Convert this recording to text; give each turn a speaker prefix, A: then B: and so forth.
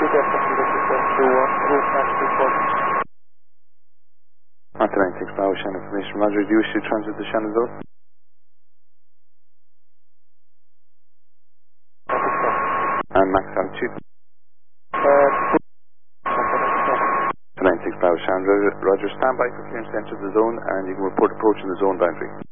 A: Martin 96 Bravo, Shannon information. Roger, do you wish to transit the Shannon zone? And max altitude? 96 Bravo, Shannon. Roger, stand by for clearance to enter the zone, and you can report approach in the zone boundary.